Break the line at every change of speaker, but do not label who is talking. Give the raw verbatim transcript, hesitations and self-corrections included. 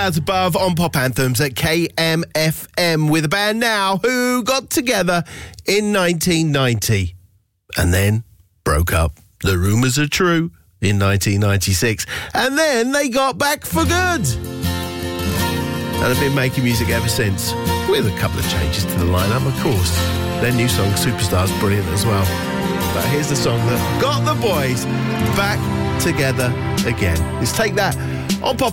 Clouds Above on Pop Anthems at K M F M with a band now who got together in nineteen ninety and then broke up. The rumours are true in nineteen ninety-six, and then they got back for good. And have been making music ever since, with a couple of changes to the lineup, of course. Their new song, Superstar's brilliant as well. But here's the song that got the boys back together again. Let's take that on Pop